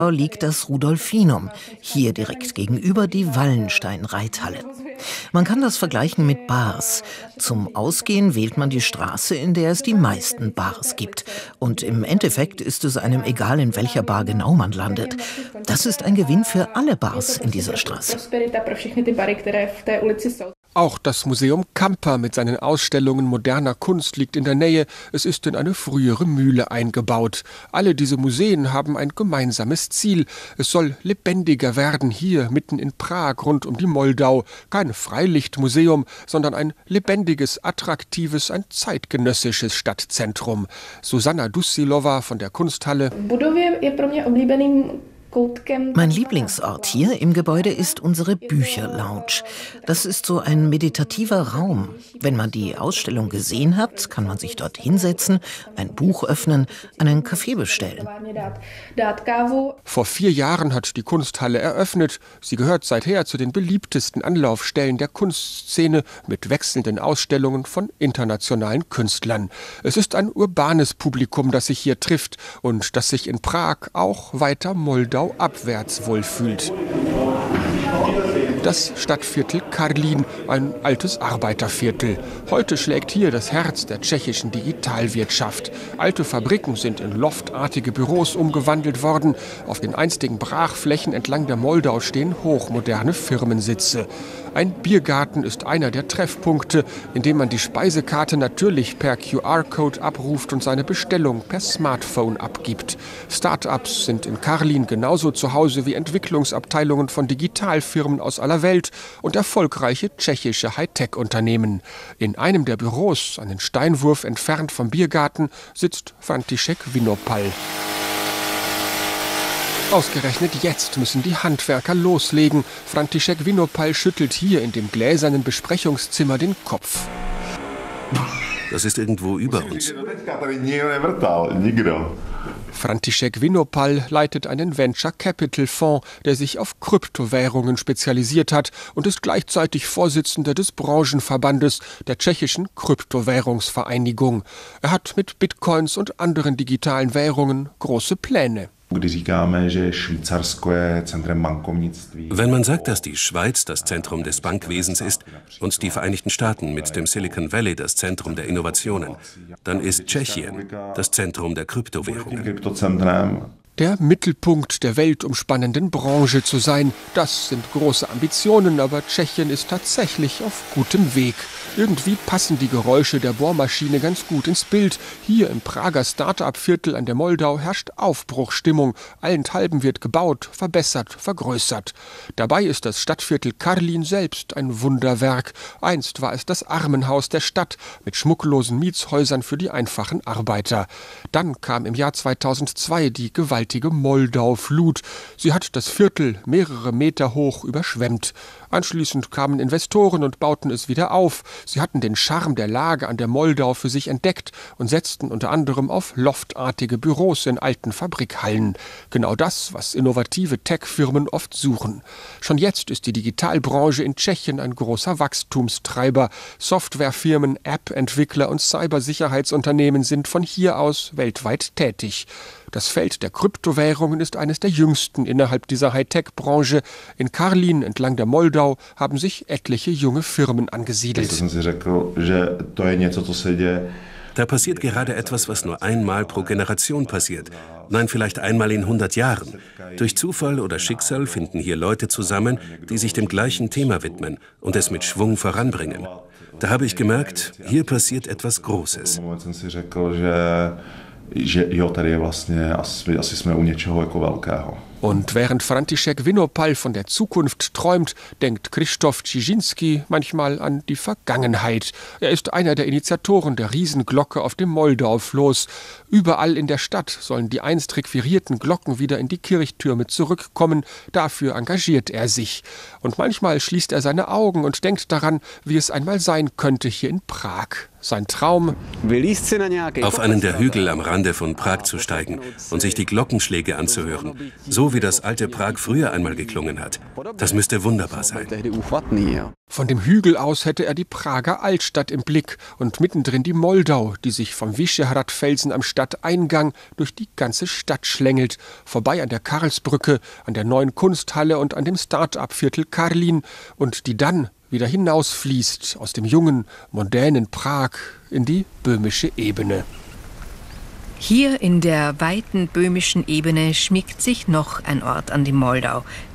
liegt das Rudolfinum, hier direkt gegenüber die Wallenstein-Reithalle. Man kann das vergleichen mit Bars. Zum Ausgehen wählt man die Straße, in der es die meisten Bars gibt. Und im Endeffekt ist es einem egal, in welcher Bar genau man landet. Das ist ein Gewinn für alle Bars in dieser Straße. Auch das Museum Kamper mit seinen Ausstellungen moderner Kunst liegt in der Nähe. Es ist in eine frühere Mühle eingebaut. Alle diese Museen haben ein gemeinsames Ziel. Es soll lebendiger werden, hier mitten in Prag rund um die Moldau. Kein Freilichtmuseum, sondern ein lebendiges, attraktives, ein zeitgenössisches Stadtzentrum. Susanna Dusilova von der Kunsthalle. Mein Lieblingsort hier im Gebäude ist unsere Bücherlounge. Das ist so ein meditativer Raum. Wenn man die Ausstellung gesehen hat, kann man sich dort hinsetzen, ein Buch öffnen, einen Kaffee bestellen. Vor 4 Jahren hat die Kunsthalle eröffnet. Sie gehört seither zu den beliebtesten Anlaufstellen der Kunstszene mit wechselnden Ausstellungen von internationalen Künstlern. Es ist ein urbanes Publikum, das sich hier trifft und das sich in Prag auch weiter Moldau abwärts wohlfühlt. Das Stadtviertel Karlín, ein altes Arbeiterviertel. Heute schlägt hier das Herz der tschechischen Digitalwirtschaft. Alte Fabriken sind in loftartige Büros umgewandelt worden. Auf den einstigen Brachflächen entlang der Moldau stehen hochmoderne Firmensitze. Ein Biergarten ist einer der Treffpunkte, in dem man die Speisekarte natürlich per QR-Code abruft und seine Bestellung per Smartphone abgibt. Start-ups sind in Karlín genauso zu Hause wie Entwicklungsabteilungen von Digitalfirmen aus aller Welt und erfolgreiche tschechische Hightech-Unternehmen. In einem der Büros, einen Steinwurf entfernt vom Biergarten, sitzt František Vinopal. Ausgerechnet jetzt müssen die Handwerker loslegen. František Vinopal schüttelt hier in dem gläsernen Besprechungszimmer den Kopf. Das ist irgendwo über uns. František Vinopal leitet einen Venture Capital Fonds, der sich auf Kryptowährungen spezialisiert hat und ist gleichzeitig Vorsitzender des Branchenverbandes der tschechischen Kryptowährungsvereinigung. Er hat mit Bitcoins und anderen digitalen Währungen große Pläne. Wenn man sagt, dass die Schweiz das Zentrum des Bankwesens ist und die Vereinigten Staaten mit dem Silicon Valley das Zentrum der Innovationen, dann ist Tschechien das Zentrum der Kryptowährungen. Der Mittelpunkt der weltumspannenden Branche zu sein, das sind große Ambitionen, aber Tschechien ist tatsächlich auf gutem Weg. Irgendwie passen die Geräusche der Bohrmaschine ganz gut ins Bild. Hier im Prager Start-up-Viertel an der Moldau herrscht Aufbruchstimmung. Allenthalben wird gebaut, verbessert, vergrößert. Dabei ist das Stadtviertel Karlín selbst ein Wunderwerk. Einst war es das Armenhaus der Stadt mit schmucklosen Mietshäusern für die einfachen Arbeiter. Dann kam im Jahr 2002 die gewaltige Moldau-Flut. Sie hat das Viertel mehrere Meter hoch überschwemmt. Anschließend kamen Investoren und bauten es wieder auf. Sie hatten den Charme der Lage an der Moldau für sich entdeckt und setzten unter anderem auf loftartige Büros in alten Fabrikhallen. Genau das, was innovative Tech-Firmen oft suchen. Schon jetzt ist die Digitalbranche in Tschechien ein großer Wachstumstreiber. Softwarefirmen, App-Entwickler und Cybersicherheitsunternehmen sind von hier aus weltweit tätig. Das Feld der Kryptowährungen ist eines der jüngsten innerhalb dieser Hightech-Branche. In Karlín entlang der Moldau haben sich etliche junge Firmen angesiedelt. Da passiert gerade etwas, was nur einmal pro Generation passiert. Nein, vielleicht einmal in 100 Jahren. Durch Zufall oder Schicksal finden hier Leute zusammen, die sich dem gleichen Thema widmen und es mit Schwung voranbringen. Da habe ich gemerkt, hier passiert etwas Großes. Und während František Vinopal von der Zukunft träumt, denkt Krzysztof Cieszynski manchmal an die Vergangenheit. Er ist einer der Initiatoren der Riesenglocke auf dem Moldau-Floß. Überall in der Stadt sollen die einst requirierten Glocken wieder in die Kirchtürme zurückkommen. Dafür engagiert er sich. Und manchmal schließt er seine Augen und denkt daran, wie es einmal sein könnte hier in Prag. Sein Traum: auf einen der Hügel am Rande von Prag zu steigen und sich die Glockenschläge anzuhören. So So wie das alte Prag früher einmal geklungen hat. Das müsste wunderbar sein. Von dem Hügel aus hätte er die Prager Altstadt im Blick und mittendrin die Moldau, die sich vom Vyšehrad-Felsen am Stadteingang durch die ganze Stadt schlängelt, vorbei an der Karlsbrücke, an der neuen Kunsthalle und an dem Start-up-Viertel Karlin und die dann wieder hinausfließt aus dem jungen, mondänen Prag in die böhmische Ebene. Hier in der weiten böhmischen Ebene schmiegt sich noch ein Ort an die Moldau,